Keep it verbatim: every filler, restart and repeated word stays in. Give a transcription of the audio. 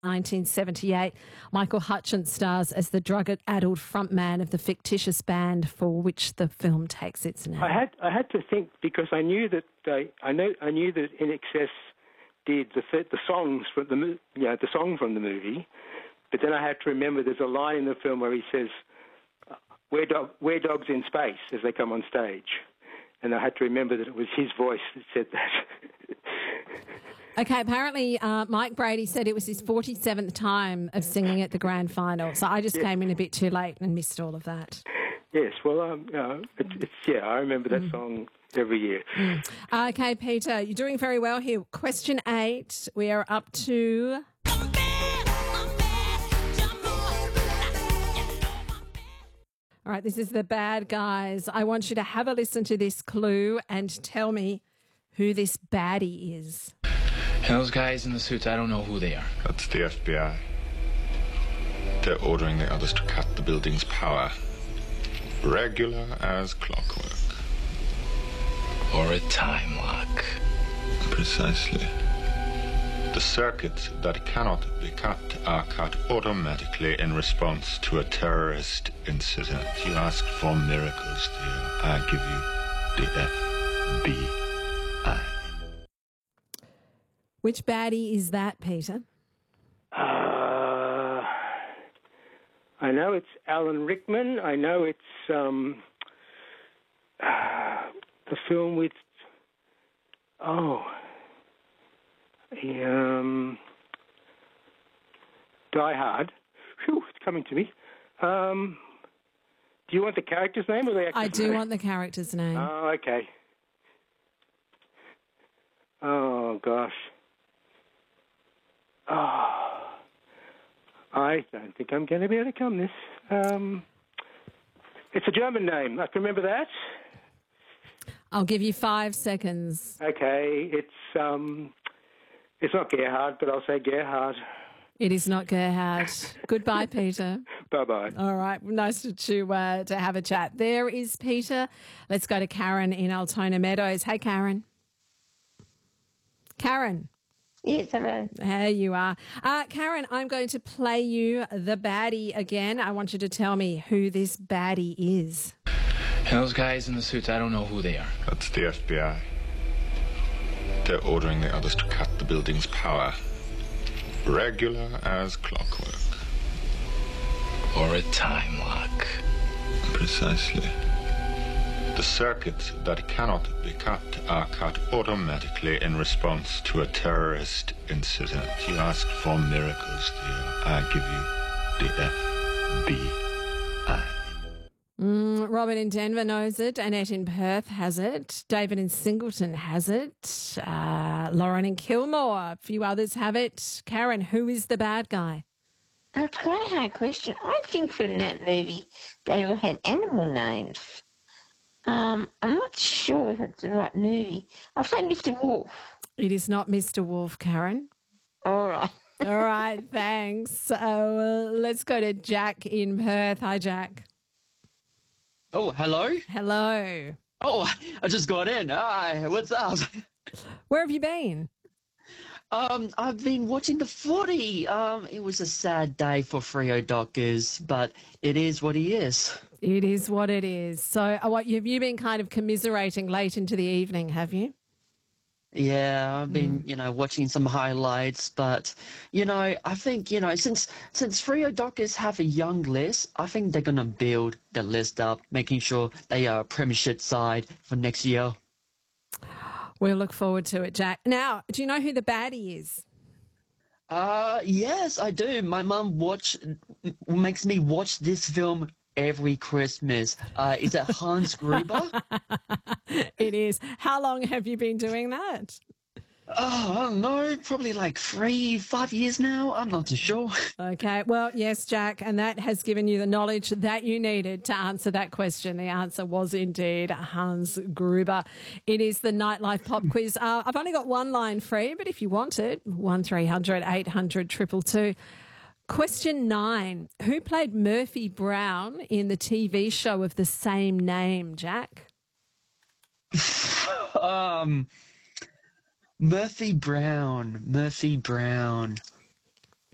nineteen seventy-eight, Michael Hutchence stars as the drug-addled frontman of the fictitious band for which the film takes its name. I had I had to think because I knew that they, I know I knew that In Excess did the the songs from the mo- you know, the song from the movie, but then I had to remember there's a line in the film where he says, "We're dog, we're dogs in space" as they come on stage, and I had to remember that it was his voice that said that. Okay, apparently uh, Mike Brady said it was his forty-seventh time of singing at the grand final, so I just yeah. came in a bit too late and missed all of that. Yes, well, um, uh, it, it's, yeah, I remember that mm. song every year. Mm. Okay, Peter, you're doing very well here. Question eight, we are up to... All right, this is The Bad Guys. I want you to have a listen to this clue and tell me who this baddie is. And those guys in the suits, I don't know who they are. That's the F B I. They're ordering the others to cut the building's power. Regular as clockwork. Or a time lock. Precisely. The circuits that cannot be cut are cut automatically in response to a terrorist incident. You asked for miracles, dear. I give you the F B I. Which baddie is that, Peter? Uh, I know it's Alan Rickman. I know it's um, uh, the film with... Oh... Um, Die Hard. Whew, it's coming to me. Um, do you want the character's name or the actor's I do name? want the character's name. Oh, okay. Oh, gosh. Oh, I don't think I'm going to be able to come this. Um, it's a German name. I can remember that. I'll give you five seconds. Okay, it's... Um, It's not Gerhard, but I'll say Gerhard. It is not Gerhard. Goodbye, Peter. Bye-bye. All right. Nice to to, uh, to have a chat. There is Peter. Let's go to Karen in Altona Meadows. Hey, Karen. Karen. Yes, hello. There you are. Uh, Karen, I'm going to play you the baddie again. I want you to tell me who this baddie is. And those guys in the suits, I don't know who they are. That's the F B I. They're ordering the others to cut the building's power. Regular as clockwork. Or a time lock. Precisely. The circuits that cannot be cut are cut automatically in response to a terrorist incident. You asked for miracles, dear. I give you the F B I. Mm, Robin in Denver knows it. Annette in Perth has it. David in Singleton has it. Uh, Lauren in Kilmore. A few others have it. Karen, who is the bad guy? That's quite a hard question. I think from that movie they all had animal names. Um, I'm not sure if it's the right movie. I'll say Mister Wolf. It is not Mister Wolf, Karen. All right. All right, thanks. So uh, let's go to Jack in Perth. Hi, Jack. Oh, hello? Hello. Oh, I just got in. Hi, what's up? Where have you been? Um, I've been watching the footy. Um, it was a sad day for Freo Dockers, but it is what he is. It is what it is. So uh, what, have you been kind of commiserating late into the evening, have you? Yeah, I've been, mm. you know, watching some highlights, but, you know, I think, you know, since since Freo Dockers have a young list, I think they're going to build the list up, making sure they are a premiership side for next year. We'll look forward to it, Jack. Now, do you know who the baddie is? Uh, yes, I do. My mum watch makes me watch this film every Christmas. Uh, is it Hans Gruber? It is. How long have you been doing that? Oh, I don't know. Probably like three, five years now. I'm not too sure. Okay. Well, yes, Jack, and that has given you the knowledge that you needed to answer that question. The answer was indeed Hans Gruber. It is the Nightlife Pop Quiz. Uh, I've only got one line free, but if you want it, one three hundred eight hundred two two two. Question nine. Who played Murphy Brown in the T V show of the same name, Jack? um, Murphy Brown. Murphy Brown.